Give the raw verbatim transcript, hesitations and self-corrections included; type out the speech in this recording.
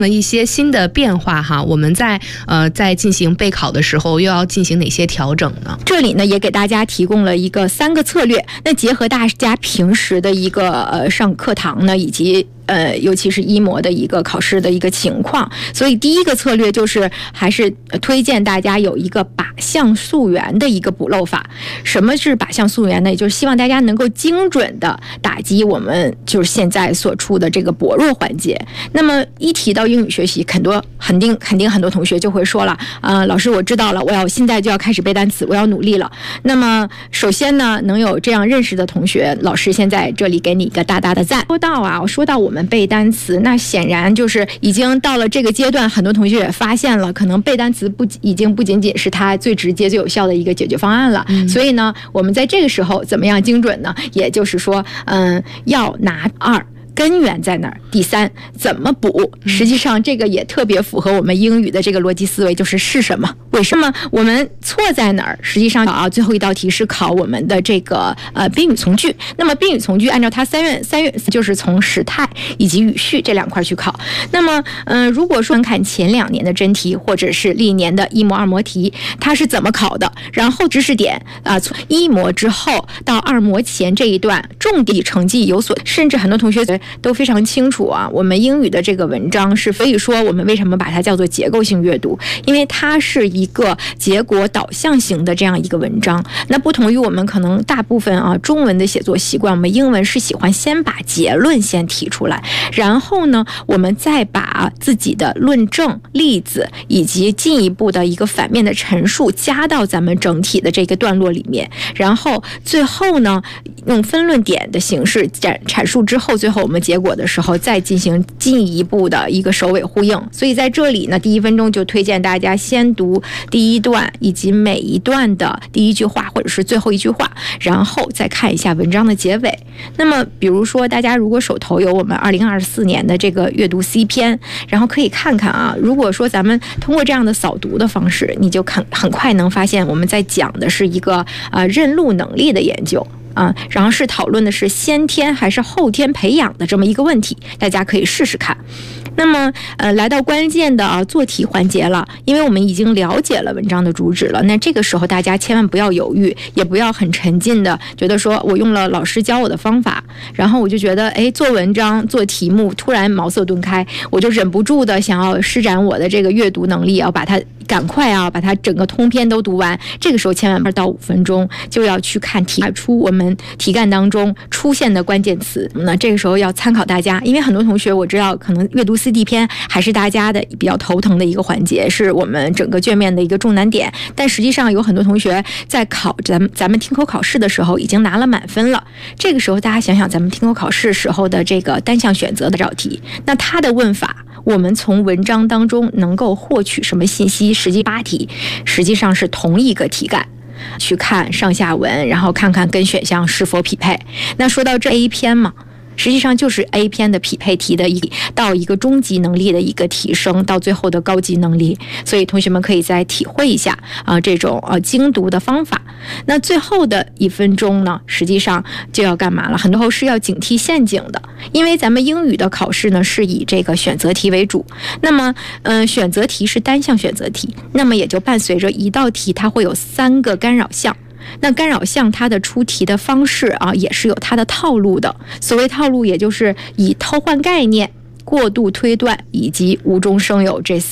一些新的变化哈，我们在呃在进行备考的时候又要进行哪些调整呢？ 这里呢也给大家提供了一个三个策略，那结合大家平时的一个呃上课堂呢，以及呃，尤其是一模的一个考试的一个情况，所以第一个策略就是还是推荐大家有一个靶向溯源的一个补漏法。什么是靶向溯源呢？也就是希望大家能够精准的打击我们就是现在所处的这个薄弱环节。那么一提到英语学习，很多肯定肯定很多同学就会说了，呃，老师我知道了，我要现在就要开始背单词，我要努力了。那么首先呢，能有这样认识的同学，老师现在这里给你一个大大的赞。说到啊，说到我们背单词，那显然就是已经到了这个阶段，很多同学也发现了，可能背单词不已经不仅仅是它最直接最有效的一个解决方案了。嗯、所以呢，我们在这个时候怎么样精准呢？也就是说，嗯，要拿二。根源在哪儿？第三，怎么补？实际上，这个也特别符合我们英语的这个逻辑思维，就是是什么？为什么？我们错在哪儿？实际上啊，最后一道题是考我们的这个呃宾语从句。那么宾语从句按照它三月三月就是从时态以及语序这两块去考。那么，嗯、呃，如果说看前两年的真题或者是历年的一模二模题，它是怎么考的？然后知识点啊，从一模之后到二模前这一段重点成绩有所，甚至很多同学都非常清楚啊，我们英语的这个文章是，所以说我们为什么把它叫做结构性阅读？因为它是一个结果导向型的这样一个文章。那不同于我们可能大部分啊中文的写作习惯，我们英文是喜欢先把结论先提出来，然后呢，我们再把自己的论证、例子以及进一步的一个反面的陈述加到咱们整体的这个段落里面，然后最后呢，用分论点的形式展阐述之后，最后我们结果的时候再进行进一步的一个首尾呼应。所以在这里呢，第一分钟就推荐大家先读第一段以及每一段的第一句话或者是最后一句话，然后再看一下文章的结尾。那么比如说大家如果手头有我们二零二四年的这个阅读 C 篇，然后可以看看啊，如果说咱们通过这样的扫读的方式，你就很很快能发现我们在讲的是一个呃认路能力的研究啊，然后是讨论的是先天还是后天培养的这么一个问题，大家可以试试看。那么呃，来到关键的啊做题环节了，因为我们已经了解了文章的主旨了，那这个时候大家千万不要犹豫，也不要很沉浸的觉得说我用了老师教我的方法，然后我就觉得哎做文章做题目突然茅塞顿开，我就忍不住的想要施展我的这个阅读能力，要把它赶快啊把它整个通篇都读完。这个时候千万二到五分钟就要去看题出我们题干当中出现的关键词，那这个时候要参考大家，因为很多同学我知道可能阅读四 D 篇还是大家的比较头疼的一个环节，是我们整个卷面的一个重难点，但实际上有很多同学在考咱们咱们听口考试的时候已经拿了满分了。这个时候大家想想咱们听口考试时候的这个单项选择的找题，那它的问法我们从文章当中能够获取什么信息？实际八题实际上是同一个题干，去看上下文，然后看看跟选项是否匹配。那说到这 A 篇嘛，实际上就是 A 篇的匹配题的一到一个中级能力的一个提升，到最后的高级能力，所以同学们可以再体会一下啊、呃、这种呃精读的方法。那最后的一分钟呢，实际上就要干嘛了？很多时候是要警惕陷阱的，因为咱们英语的考试呢是以这个选择题为主，那么嗯、呃、选择题是单项选择题，那么也就伴随着一道题它会有三个干扰项。那干扰项它的出题的方式啊，也是有它的套路的。所谓套路，也就是以偷换概念、过度推断以及无中生有这